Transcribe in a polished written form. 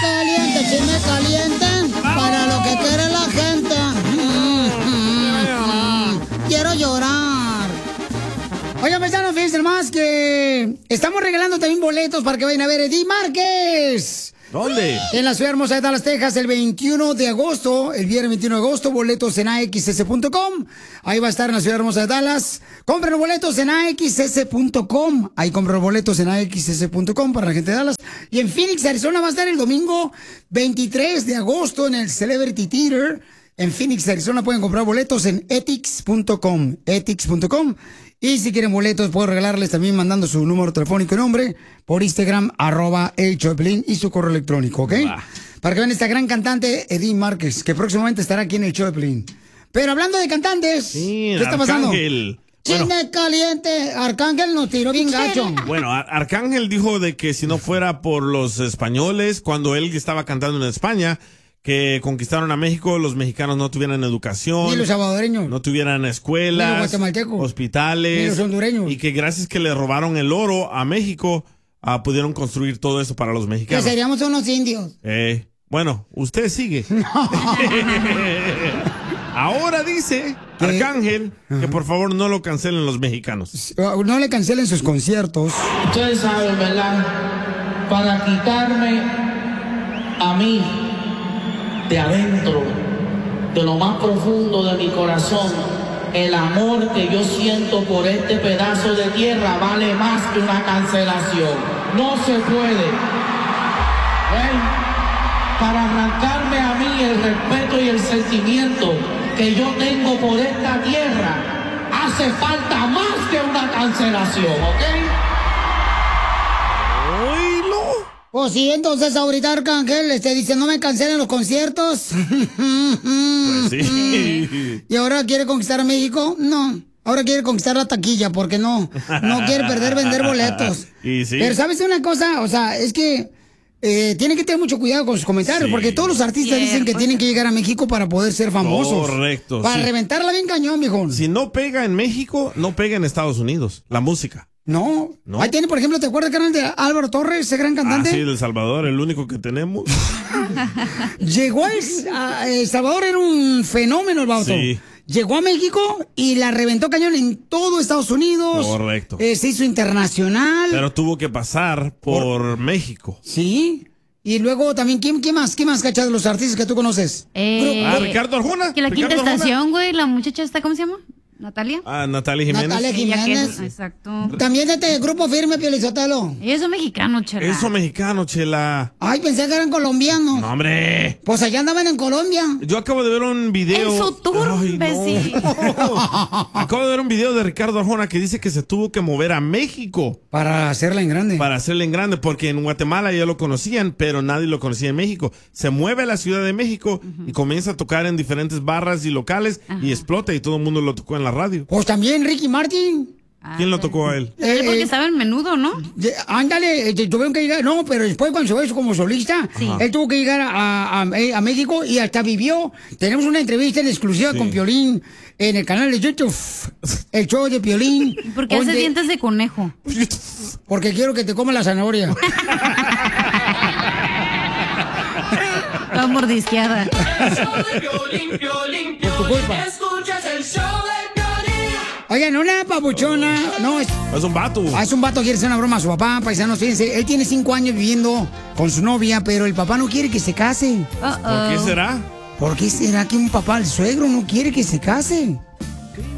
chisme caliente, para lo que quiere la gente. Quiero llorar. Oigan, paisanos, fíjense más que estamos regalando también boletos para que vayan a ver a Eddie Márquez. ¿Dónde? En la ciudad hermosa de Dallas, Texas, el 21 de agosto, el viernes 21 de agosto, boletos en AXS.com. Ahí va a estar en la ciudad hermosa de Dallas. Compren los boletos en AXS.com. Ahí compren los boletos en AXS.com para la gente de Dallas. Y en Phoenix, Arizona, va a estar el domingo 23 de agosto en el Celebrity Theater. En Phoenix, Arizona, pueden comprar boletos en ethics.com. Ethics.com. Y si quieren boletos, puedo regalarles también mandando su número telefónico y nombre por Instagram, @elchoplin y su correo electrónico, ¿ok? Para que vean esta gran cantante, Eddie Márquez, que próximamente estará aquí en el Choplin. Pero hablando de cantantes, sí, ¿qué está pasando? Arcángel. Chisme caliente, Arcángel nos tiró bien gacho. Bueno, Arcángel dijo de que si no fuera por los españoles, cuando él estaba cantando en España, que conquistaron a México, los mexicanos no tuvieran educación. Ni los salvadoreños. No tuvieran escuelas. Ni los guatemaltecos. Hospitales. Ni los hondureños. Y que gracias que le robaron el oro a México, pudieron construir todo eso para los mexicanos. Que seríamos unos indios. Bueno, usted sigue. Ahora dice Arcángel que por favor no lo cancelen los mexicanos. No le cancelen sus conciertos. Ustedes saben, ¿verdad? Para quitarme a mí de adentro, de lo más profundo de mi corazón, el amor que yo siento por este pedazo de tierra vale más que una cancelación. No se puede. Para arrancarme a mí el respeto y el sentimiento que yo tengo por esta tierra, hace falta más que una cancelación, ¿ok? Pues sí, entonces ahorita Arcángel dice, no me cancelen los conciertos. Pues sí. ¿Y ahora quiere conquistar a México? No. Ahora quiere conquistar la taquilla porque no quiere vender boletos. Y sí. Pero ¿sabes una cosa? O sea, es que tienen que tener mucho cuidado con sus comentarios, porque todos los artistas dicen que tienen que llegar a México para poder ser famosos. Correcto. Para reventarla bien cañón, mijo. Si no pega en México, no pega en Estados Unidos, la música. No. Ahí tiene, por ejemplo, ¿te acuerdas, canal de Álvaro Torres, ese gran cantante? Sí, El Salvador, el único que tenemos. Llegó a El Salvador, era un fenómeno el vato. Sí. Llegó a México y la reventó cañón en todo Estados Unidos. Correcto. Se hizo internacional. Pero tuvo que pasar por México. Sí. Y luego también, ¿quién más cachas de los artistas que tú conoces? Ricardo Arjona. Que la Ricardo Quinta Arjona. Estación, güey, la muchacha está, ¿cómo se llama? ¿Natalia? Natalia Jiménez. Natalia Jiménez. Exacto. También Grupo Firme, Piolizotelo. Ellos son mexicanos, Chela. Eso mexicano, Chela. Ay, pensé que eran colombianos. No, hombre. Pues allá andaban en Colombia. Yo acabo de ver un video. En su tour, imbécil. Acabo de ver un video de Ricardo Arjona que dice que se tuvo que mover a México. Para hacerla en grande. Para hacerla en grande, porque en Guatemala ya lo conocían, pero nadie lo conocía en México. Se mueve a la Ciudad de México y comienza a tocar en diferentes barras y locales y explota y todo el mundo lo tocó en la radio. Pues también Ricky Martin. ¿Quién lo tocó a él? Porque estaba en Menudo, ¿no? Ándale, tuvieron que llegar, no, pero después cuando se hizo como solista, él tuvo que llegar a México y hasta vivió. Tenemos una entrevista en exclusiva con Piolín en el canal de YouTube, el show de Piolín. ¿Por qué hace dientes de conejo? Porque quiero que te coma la zanahoria. Toda mordisqueada. Por tu culpa. Oigan, una papuchona, no es... Es un vato. Es un vato, quiere hacer una broma a su papá, paisanos, fíjense. Él tiene 5 años viviendo con su novia, pero el papá no quiere que se case. ¿Por qué será? ¿Por qué será que un papá, el suegro, no quiere que se case?